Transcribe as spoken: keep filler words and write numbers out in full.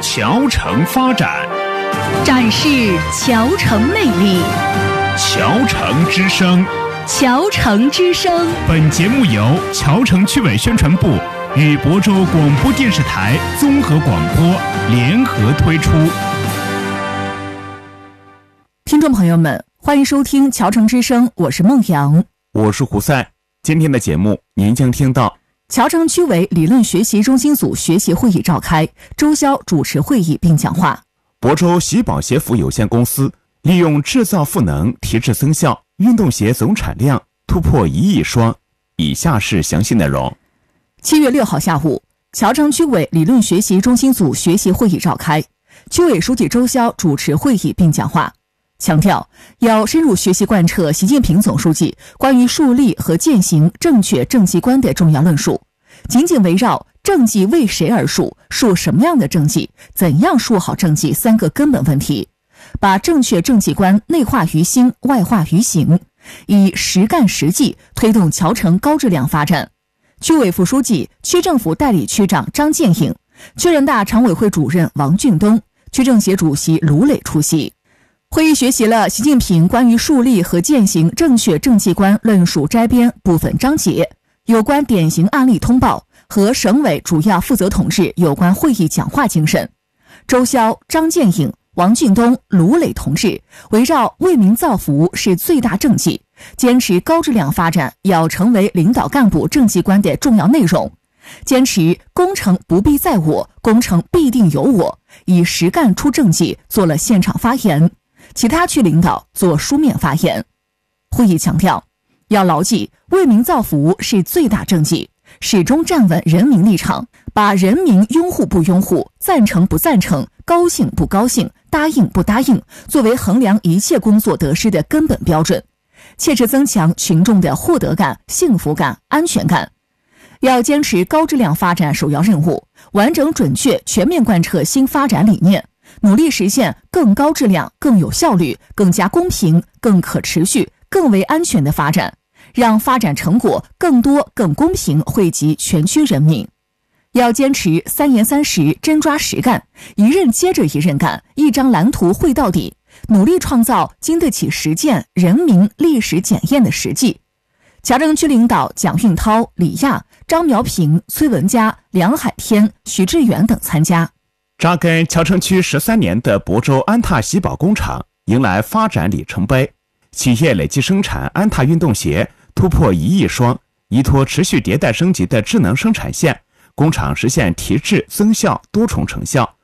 侨城发展， 展示侨城魅力。 侨城之声， 侨城之声。 本节目由侨城区委宣传部与亳州广播电视台综合广播联合推出。 听众朋友们，欢迎收听侨城之声，我是孟阳， 我是胡赛。今天的节目您将听到侨城区委理论学习中心组学习会议召开，周潇主持会议并讲话。 亳州喜宝鞋服有限公司利用制造赋能提质增效，运动鞋总产量突破一亿双。以下是详细内容。 七月六号下午，侨城区委理论学习中心组学习会议召开，区委书记周潇主持会议并讲话，强调要深入学习贯彻习近平总书记关于树立和践行正确政绩观的重要论述，紧紧围绕政绩为谁而树、树什么样的政绩、怎样树好政绩三个根本问题，把正确政绩观内化于心、外化于行，以实干实际推动侨城高质量发展。区委副书记、区政府代理区长张建颖、区人大常委会主任王俊东、区政协主席卢磊出席。会议学习了习近平关于树立和践行正确政绩观论述摘编部分章节、有关典型案例通报和省委主要负责同志有关会议讲话精神。周潇、张建颖、王俊东、卢磊同志围绕为民造福是最大政绩，坚持高质量发展要成为领导干部政绩观的重要内容，坚持工程不必在我，工程必定有我，以实干出政绩做了现场发言，其他区领导做书面发言。会议强调，要牢记为民造福是最大政绩，始终站稳人民立场，把人民拥护不拥护、赞成不赞成、高兴不高兴、答应不答应作为衡量一切工作得失的根本标准，切实增强群众的获得感、幸福感、安全感。要坚持高质量发展首要任务，完整准确全面贯彻新发展理念，努力实现更高质量、更有效率、更加公平、更可持续、更为安全的发展，让发展成果更多、更公平惠及全区人民。要坚持三严三实真抓实干，一任接着一任干，一张蓝图绘到底，努力创造经得起实践、人民历史检验的实际。侨城区领导蒋运涛、李亚、张苗平、崔文佳、梁海天、徐志远等参加。 扎根侨城区十三年的亳州安踏喜宝工厂迎来发展里程碑，企业累计生产安踏运动鞋突破一亿双，依托持续迭代升级的智能生产线，工厂实现提质增效多重成效，